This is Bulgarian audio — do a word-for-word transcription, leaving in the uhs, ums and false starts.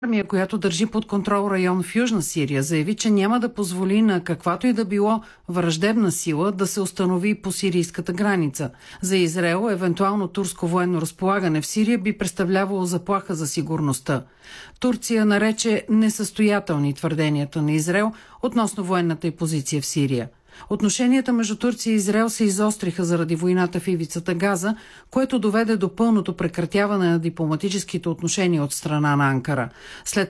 армия, която държи под контрол район в Южна Сирия, заяви, че няма да позволи на каквато и да било враждебна сила да се установи по сирийската граница. За Израел, евентуално турско военно разполагане в Сирия би представлявало заплаха за сигурността. Турция нарече несъстоятелни твърденията на Израел относно военната й позиция в Сирия. Отношенията между Турция и Израел се изостриха заради войната в ивицата Газа, което доведе до пълното прекратяване на дипломатическите отношения от страна на Анкара. След